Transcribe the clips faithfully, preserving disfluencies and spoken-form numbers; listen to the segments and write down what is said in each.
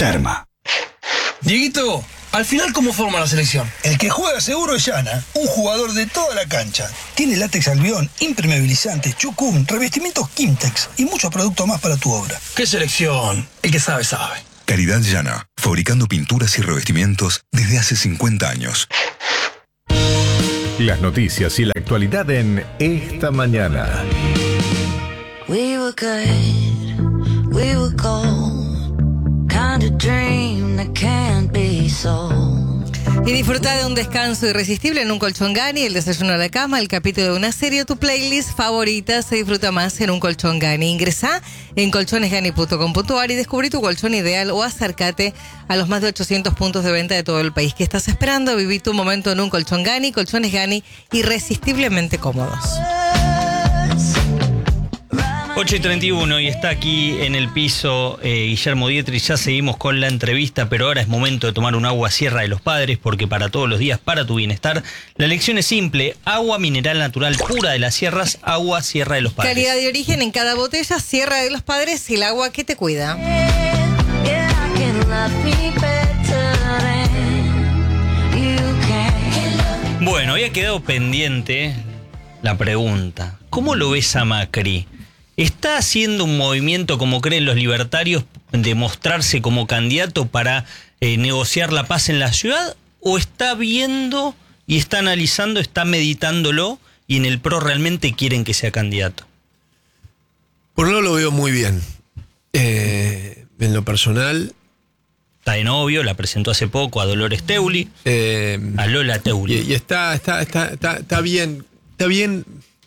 Terma. Dieguito, al final, ¿cómo forma la selección? El que juega seguro es Yana, un jugador de toda la cancha. Tiene látex albión, impermeabilizante, chucún, revestimientos Kimtex y muchos productos más para tu obra. ¿Qué selección? El que sabe, sabe. Caridad Yana, fabricando pinturas y revestimientos desde hace cincuenta años. Las noticias y la actualidad en Esta Mañana. We were good, we were gold, kind of dream that can't be sold. Y disfruta de un descanso irresistible en un colchón Gani, el desayuno a la cama, el capítulo de una serie, tu playlist favorita se disfruta más en un colchón Gani. Ingresá en colchones gani punto com punto a r y descubrí tu colchón ideal o acércate a los más de ochocientos puntos de venta de todo el país. ¿Qué estás esperando? Viví tu momento en un colchón Gani, colchones Gani, irresistiblemente cómodos. ocho y treinta y uno y está aquí en el piso eh, Guillermo Dietrich. Ya seguimos con la entrevista, pero ahora es momento de tomar un agua Sierra de los Padres, porque para todos los días, para tu bienestar, la elección es simple: agua mineral natural pura de las sierras, agua Sierra de los Padres. Calidad de origen en cada botella, Sierra de los Padres, el agua que te cuida. Bueno, había quedado pendiente la pregunta: ¿cómo lo ves a Macri? ¿Está haciendo un movimiento, como creen los libertarios, de mostrarse como candidato para eh, negociar la paz en la ciudad? ¿O está viendo y está analizando, está meditándolo y en el PRO realmente quieren que sea candidato? Por un lado lo veo muy bien. Eh, en lo personal... Está de novio, la presentó hace poco a Dolores Teuli, eh, a Lola Teuli. Y, y está, está, está, está, está bien, está bien...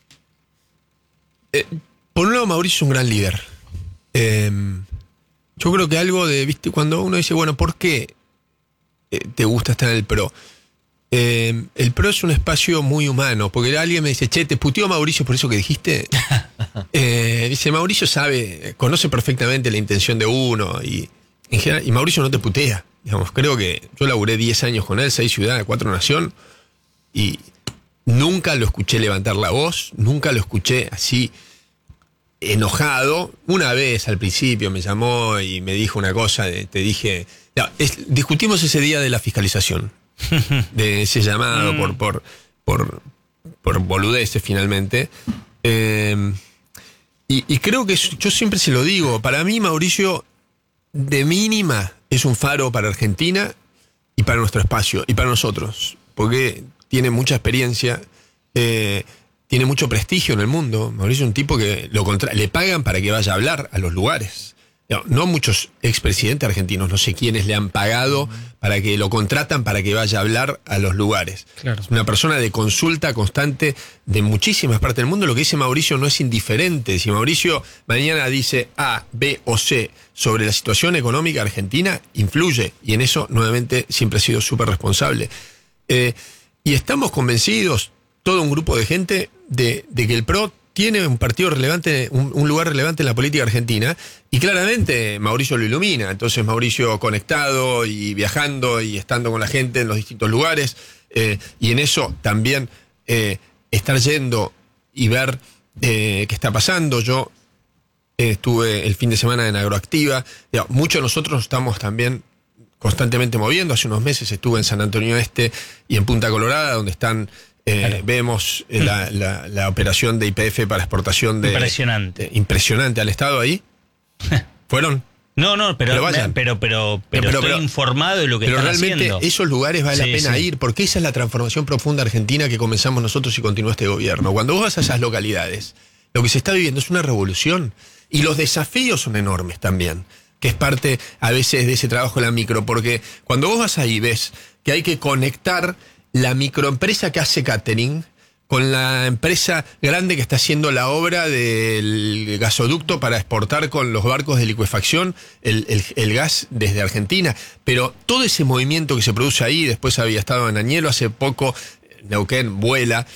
Eh, Por un lado, Mauricio es un gran líder. Eh, yo creo que algo de, viste, cuando uno dice, bueno, ¿por qué eh, te gusta estar en el PRO? Eh, el PRO es un espacio muy humano, porque alguien me dice, che, ¿te puteó Mauricio por eso que dijiste? eh, dice, Mauricio sabe, conoce perfectamente la intención de uno, y, en general, y Mauricio no te putea. Digamos, creo que yo laburé diez años con él, seis ciudades, cuatro nación, y nunca lo escuché levantar la voz, nunca lo escuché así enojado. Una vez al principio me llamó y me dijo una cosa, de, te dije, no, es, discutimos ese día de la fiscalización, de ese llamado mm. por, por, por, por boludeces finalmente. Eh, y, y creo que yo siempre se lo digo, para mí Mauricio de mínima es un faro para Argentina y para nuestro espacio y para nosotros, porque tiene mucha experiencia, eh, tiene mucho prestigio en el mundo. Mauricio es un tipo que lo contra- le pagan para que vaya a hablar a los lugares. No, no muchos expresidentes argentinos, no sé quiénes le han pagado para que lo contratan para que vaya a hablar a los lugares. Claro. Es una persona de consulta constante de muchísimas partes del mundo. Lo que dice Mauricio no es indiferente. Si Mauricio mañana dice A, B o C sobre la situación económica argentina, influye. Y en eso, nuevamente, siempre ha sido súper responsable. Eh, y estamos convencidos, todo un grupo de gente, de, de que el PRO tiene un partido relevante, un, un lugar relevante en la política argentina, y claramente Mauricio lo ilumina. Entonces Mauricio conectado y viajando y estando con la gente en los distintos lugares, eh, y en eso también eh, estar yendo y ver eh, qué está pasando. Yo eh, estuve el fin de semana en Agroactiva. Digamos, muchos de nosotros estamos también constantemente moviendo. Hace unos meses estuve en San Antonio Este y en Punta Colorada, donde están... Eh, claro. Vemos eh, la, la, la operación de Y P F para exportación de... Impresionante. Eh, impresionante. ¿Al Estado ahí? ¿Fueron? No, no, pero, pero, vayan. pero, pero, pero, pero estoy pero, informado de lo que pero están realmente haciendo. Esos lugares vale sí, la pena sí. ir, porque esa es la transformación profunda argentina que comenzamos nosotros y continúa este gobierno. Cuando vos vas a esas localidades, lo que se está viviendo es una revolución, y los desafíos son enormes también, que es parte a veces de ese trabajo de la micro, porque cuando vos vas ahí ves que hay que conectar la microempresa que hace catering con la empresa grande que está haciendo la obra del gasoducto para exportar con los barcos de licuefacción el, el, el gas desde Argentina. Pero todo ese movimiento que se produce ahí, después había estado en Añelo hace poco, Neuquén vuela,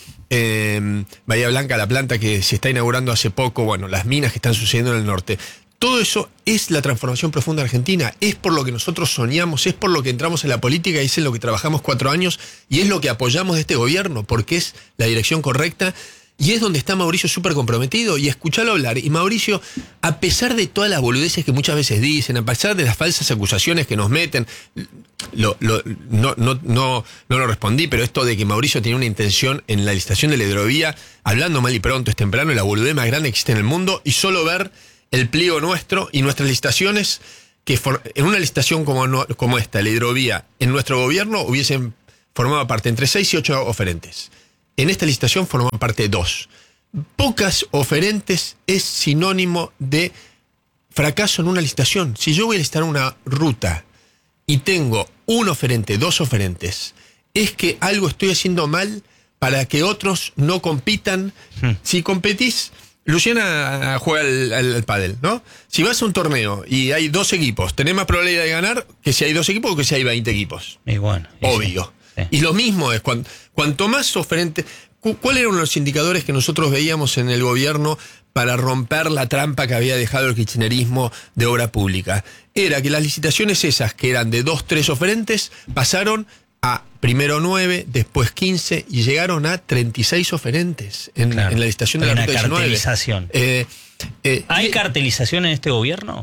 eh, Bahía Blanca, la planta que se está inaugurando hace poco, bueno, las minas que están sucediendo en el norte. Todo eso es la transformación profunda argentina, es por lo que nosotros soñamos, es por lo que entramos en la política y es en lo que trabajamos cuatro años y es lo que apoyamos de este gobierno, porque es la dirección correcta Y es donde está Mauricio súper comprometido y escucharlo hablar. Y Mauricio, a pesar de todas las boludeces que muchas veces dicen, a pesar de las falsas acusaciones que nos meten, lo, lo, no, no, no, no lo respondí, pero esto de que Mauricio tenía una intención en la licitación de la hidrovía, hablando mal y pronto, es temprano, es la boludez más grande que existe en el mundo, y solo ver el pliego nuestro y nuestras licitaciones, que for, en una licitación como, no, como esta, la hidrovía, en nuestro gobierno hubiesen formado parte entre seis y ocho oferentes. En esta licitación forman parte dos. Pocas oferentes es sinónimo de fracaso en una licitación. Si yo voy a licitar una ruta y tengo un oferente, dos oferentes, es que algo estoy haciendo mal para que otros no compitan. Hmm. Si competís, Luciana juega al, al, al pádel, ¿no? Si vas a un torneo y hay dos equipos, tenés más probabilidad de ganar que si hay dos equipos o que si hay veinte equipos. Y bueno, y obvio. Sí. Y lo mismo es, cuando, cuanto más oferente... ¿Cuáles eran los indicadores que nosotros veíamos en el gobierno para romper la trampa que había dejado el kirchnerismo de obra pública? Era que las licitaciones esas, que eran de dos, tres oferentes, pasaron a primero nueve, después quince y llegaron a treinta y seis oferentes en, claro, en la licitación de la ruta diecinueve. Cartelización. Eh, eh, ¿Hay y, cartelización en este gobierno?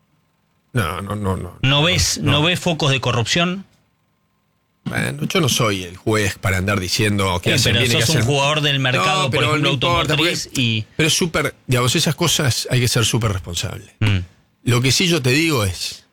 No, no, no. ¿No, ¿No ves, no. ¿no ves focos de corrupción? Bueno, yo no soy el juez para andar diciendo que sí, hacen bien y que hacen... Pero sos un jugador del mercado, no, por ejemplo, no importa, automotriz y... Pero es súper, digamos, esas cosas hay que ser súper responsable. Mm. Lo que sí yo te digo es,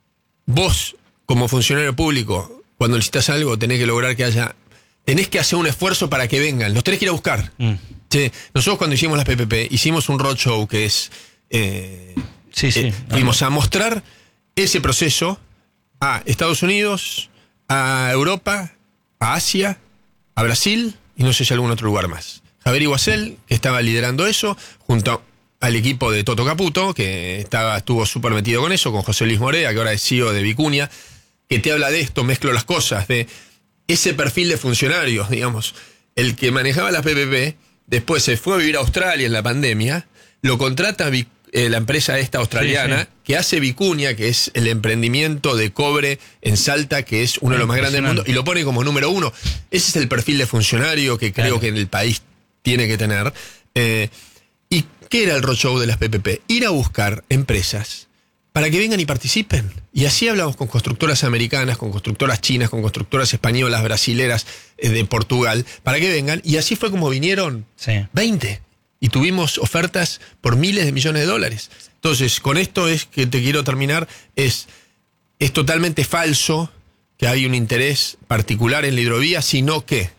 vos, como funcionario público, cuando licitas algo, tenés que lograr que haya... Tenés que hacer un esfuerzo para que vengan, los tenés que ir a buscar. Mm. Che, nosotros cuando hicimos las P P P, hicimos un roadshow que es... Eh, sí, sí. Eh, fuimos a mostrar ese proceso a Estados Unidos... a Europa, a Asia, a Brasil y no sé si algún otro lugar más. Javier Iguacel, que estaba liderando eso, junto al equipo de Toto Caputo, que estaba, estuvo súper metido con eso, con José Luis Morea, que ahora es C E O de Vicuña, que te habla de esto, mezclo las cosas, de ese perfil de funcionarios, digamos. El que manejaba las P P P, después se fue a vivir a Australia en la pandemia, lo contrata a Vicuña, Eh, la empresa esta australiana, sí, sí. que hace Vicuña, que es el emprendimiento de cobre en Salta, que es uno de los más grandes del mundo, y lo pone como número uno. Ese es el perfil de funcionario que creo claro. que en el país tiene que tener. Eh, ¿Y qué era el roadshow de las P P P? Ir a buscar empresas para que vengan y participen. Y así hablamos con constructoras americanas, con constructoras chinas, con constructoras españolas, brasileras, eh, de Portugal, para que vengan. Y así fue como vinieron sí. veinte. Y tuvimos ofertas por miles de millones de dólares. Entonces, con esto es que te quiero terminar, es, es totalmente falso que hay un interés particular en la hidrovía, sino que,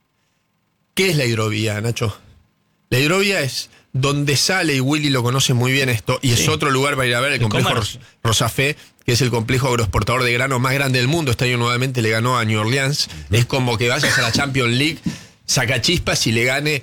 ¿qué es la hidrovía, Nacho? La hidrovía es donde sale, y Willy lo conoce muy bien esto, y sí. es otro lugar para ir a ver, el, el complejo Ros, Rosafé, que es el complejo agroexportador de grano más grande del mundo. Este año nuevamente le ganó a New Orleans. Uh-huh. Es como que vayas a la Champions League, saca chispas y le gane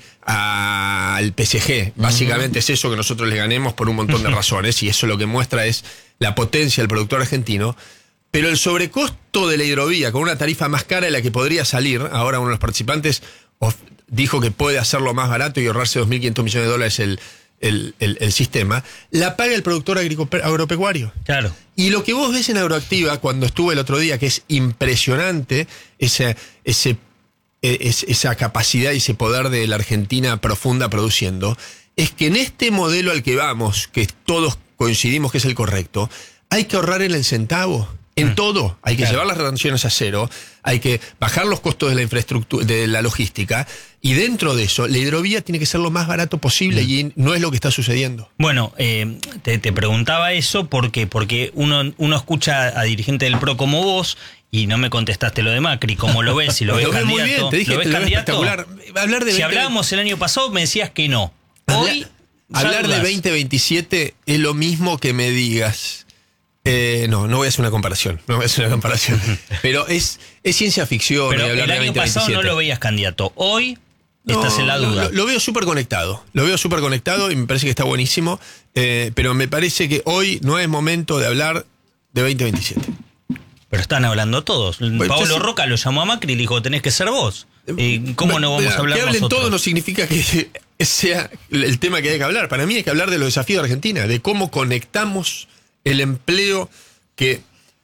al P S G. Básicamente uh-huh. es eso, que nosotros le ganemos por un montón de razones, y eso lo que muestra es la potencia del productor argentino. Pero el sobrecosto de la hidrovía, con una tarifa más cara de la que podría salir, ahora uno de los participantes of, dijo que puede hacerlo más barato y ahorrarse dos mil quinientos millones de dólares el, el, el, el sistema, la paga el productor agropecuario. Claro. Y lo que vos ves en Agroactiva, cuando estuve el otro día, que es impresionante, ese... ese Es, esa capacidad y ese poder de la Argentina profunda produciendo, es que en este modelo al que vamos, que todos coincidimos que es el correcto, hay que ahorrar en el centavo, en mm. todo. Hay que claro. llevar las retenciones a cero, hay que bajar los costos de la infraestructura, de la logística, y dentro de eso, la hidrovía tiene que ser lo más barato posible, mm. y no es lo que está sucediendo. Bueno, eh, te, te preguntaba eso, ¿por qué? Porque uno, uno escucha a dirigentes del PRO como vos, y no me contestaste lo de Macri, ¿cómo lo ves? Si lo ves lo candidato. Muy bien, te dije, ¿lo ves te candidato? Lo ves hablar de si veinte... hablábamos el año pasado, me decías que no. Hoy, Habla, hablar de veinte veintisiete es lo mismo que me digas. Eh, no, no voy a hacer una comparación. No voy a hacer una comparación. Pero es, es ciencia ficción. Pero hablar el de año veinte pasado veintisiete. no lo veías candidato. Hoy no, estás en la duda. Lo, lo veo súper conectado. Lo veo súper conectado y me parece que está buenísimo. Eh, pero me parece que hoy no es momento de hablar de veinte veintisiete. Pero están hablando todos. Pues Pablo Roca lo llamó a Macri y le dijo, tenés que ser vos. Eh, ¿Cómo no vamos a hablar que hablen nosotros? todos no significa que sea el tema que hay que hablar. Para mí hay que hablar de los desafíos de Argentina, de cómo conectamos el empleo que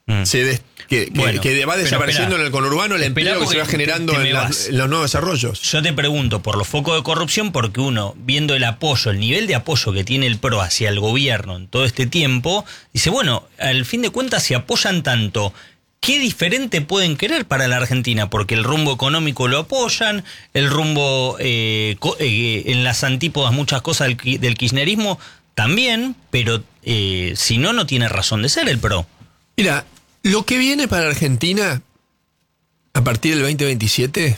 Mm. se des- que, que- Bueno, que va pero desapareciendo esperá. en el conurbano el Esperá empleo que se porque va generando te- te me en, las- vas. en los nuevos desarrollos. Yo te pregunto por los focos de corrupción, porque uno, viendo el apoyo, el nivel de apoyo que tiene el P R O hacia el gobierno en todo este tiempo, dice, bueno, al fin de cuentas, si apoyan tanto, ¿qué diferente pueden querer para la Argentina? Porque el rumbo económico lo apoyan, el rumbo eh, co- eh, en las antípodas, muchas cosas del, ki- del kirchnerismo también, pero eh, si no, no tiene razón de ser el P R O. Mira, lo que viene para Argentina a partir del veinte veintisiete,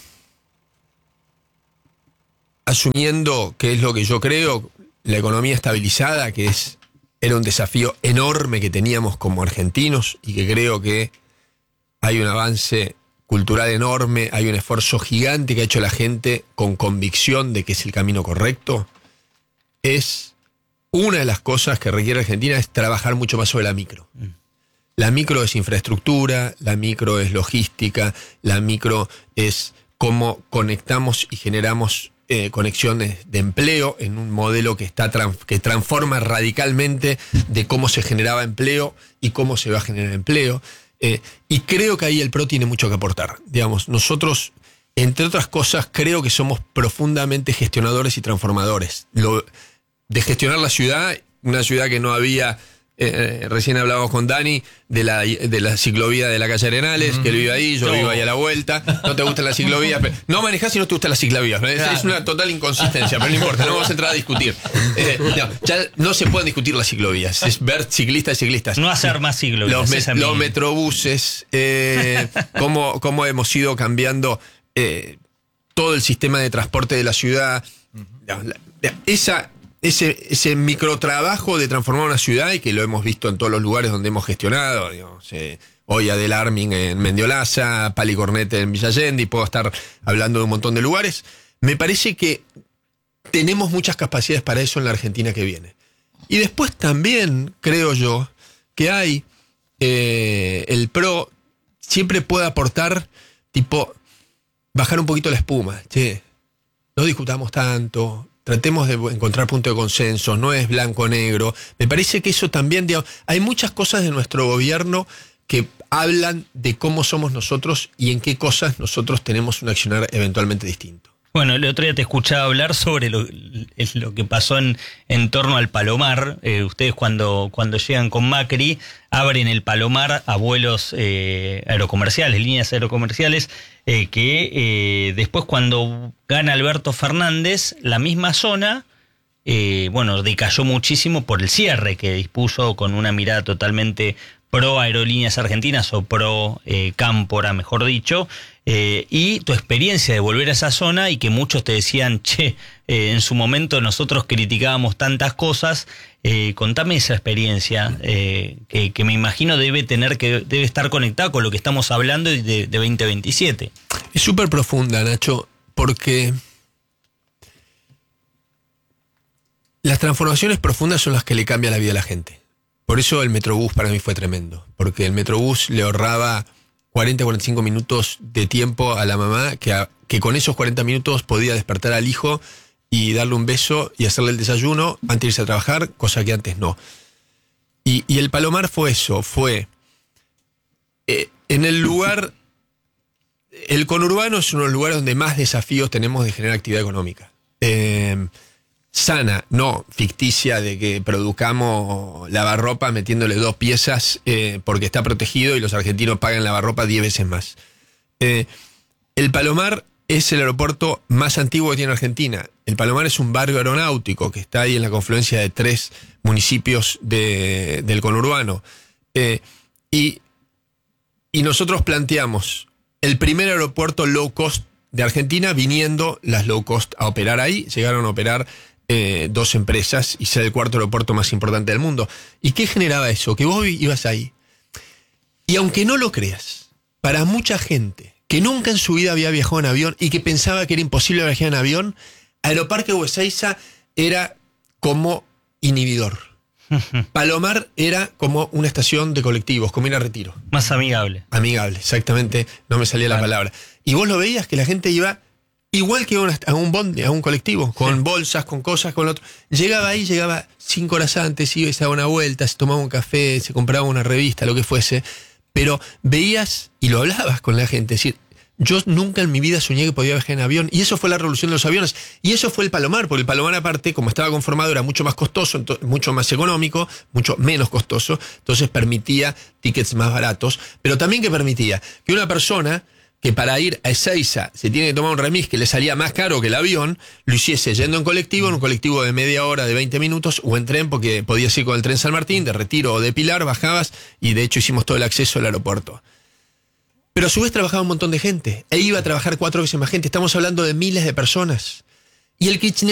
asumiendo que es lo que yo creo, la economía estabilizada, que es era un desafío enorme que teníamos como argentinos y que creo que hay un avance cultural enorme, hay un esfuerzo gigante que ha hecho la gente con convicción de que es el camino correcto, es una de las cosas que requiere Argentina es trabajar mucho más sobre la micro. La micro es infraestructura, la micro es logística, la micro es cómo conectamos y generamos eh, conexiones de empleo en un modelo que, está tran- que transforma radicalmente de cómo se generaba empleo y cómo se va a generar empleo. Eh, y creo que ahí el P R O tiene mucho que aportar. Digamos, nosotros, entre otras cosas, creo que somos profundamente gestionadores y transformadores. Lo, de gestionar la ciudad, una ciudad que no había... Eh, recién hablábamos con Dani de la, de la ciclovía de la calle Arenales, mm. que él vive ahí, yo no. vivo ahí a la vuelta. No te gustan las ciclovías, pero no manejás si no te gustan las ciclovías. Es, claro. es una total inconsistencia, pero no importa, no vamos a entrar a discutir. Eh, no, ya no se pueden discutir las ciclovías, es ver ciclistas y ciclistas. No hacer más ciclovías. Los, me, los metrobuses, eh, cómo, cómo hemos ido cambiando eh, todo el sistema de transporte de la ciudad. La, la, esa... Ese, ese microtrabajo de transformar una ciudad, y que lo hemos visto en todos los lugares donde hemos gestionado, digamos, eh, Olla del Armin en Mendiolaza, Pali Cornete en Villa Allende, y puedo estar hablando de un montón de lugares. Me parece que tenemos muchas capacidades para eso en la Argentina que viene. Y después también creo yo que hay eh, el P R O siempre puede aportar, tipo, bajar un poquito la espuma. Che, no discutamos tanto. Tratemos de encontrar puntos de consenso, no es blanco-negro. Me parece que eso también, digamos, hay muchas cosas de nuestro gobierno que hablan de cómo somos nosotros y en qué cosas nosotros tenemos un accionar eventualmente distinto. Bueno, el otro día te escuchaba hablar sobre lo, lo que pasó en, en torno al Palomar. Eh, ustedes cuando, cuando llegan con Macri, abren el Palomar a vuelos eh, aerocomerciales, líneas aerocomerciales, eh, que eh, después cuando gana Alberto Fernández, la misma zona, eh, bueno, decayó muchísimo por el cierre que dispuso con una mirada totalmente pro Aerolíneas Argentinas o pro eh, Cámpora, mejor dicho, eh, y tu experiencia de volver a esa zona y que muchos te decían, che, eh, en su momento nosotros criticábamos tantas cosas, eh, contame esa experiencia eh, que, que me imagino debe tener que debe estar conectada con lo que estamos hablando de, de veinte veintisiete. Es súper profunda, Nacho, porque las transformaciones profundas son las que le cambian la vida a la gente. Por eso el Metrobús para mí fue tremendo, porque el Metrobús le ahorraba cuarenta a cuarenta y cinco minutos de tiempo a la mamá, que, a, que con esos cuarenta minutos podía despertar al hijo y darle un beso y hacerle el desayuno antes de irse a trabajar, cosa que antes no. Y, y el Palomar fue eso, fue eh, en el lugar, el conurbano es uno de los lugares donde más desafíos tenemos de generar actividad económica. Eh, sana, no ficticia, de que produzcamos lavarropa metiéndole dos piezas eh, porque está protegido y los argentinos pagan lavarropa diez veces más. Eh, el Palomar es el aeropuerto más antiguo que tiene Argentina. El Palomar es un barrio aeronáutico que está ahí en la confluencia de tres municipios de, del conurbano. Eh, y, y nosotros planteamos el primer aeropuerto low cost de Argentina, viniendo las low cost a operar ahí. Llegaron a operar Eh, dos empresas y ser el cuarto aeropuerto más importante del mundo. ¿Y qué generaba eso? Que vos ibas ahí. Y aunque no lo creas, para mucha gente que nunca en su vida había viajado en avión y que pensaba que era imposible viajar en avión, Aeroparque Ezeiza era como inhibidor. Palomar era como una estación de colectivos, como ir a Retiro. Más amigable. Amigable, exactamente. No me salía la palabra. Y vos lo veías que la gente iba igual que a un bondi, a un colectivo, con sí. bolsas, con cosas, con lo otro. Llegaba ahí, llegaba cinco horas antes, iba y se daba una vuelta, se tomaba un café, se compraba una revista, lo que fuese, pero veías y lo hablabas con la gente, es decir, yo nunca en mi vida soñé que podía viajar en avión, y eso fue la revolución de los aviones, y eso fue el Palomar, porque el Palomar aparte, como estaba conformado, era mucho más costoso, ento- mucho más económico, mucho menos costoso, entonces permitía tickets más baratos, pero también que permitía que una persona que para ir a Ezeiza se tiene que tomar un remis que le salía más caro que el avión, lo hiciese yendo en colectivo, en un colectivo de media hora, de veinte minutos, o en tren, porque podías ir con el tren San Martín, de Retiro o de Pilar, bajabas, y de hecho hicimos todo el acceso al aeropuerto. Pero a su vez trabajaba un montón de gente, e iba a trabajar cuatro veces más gente, estamos hablando de miles de personas. Y el kirchnerismo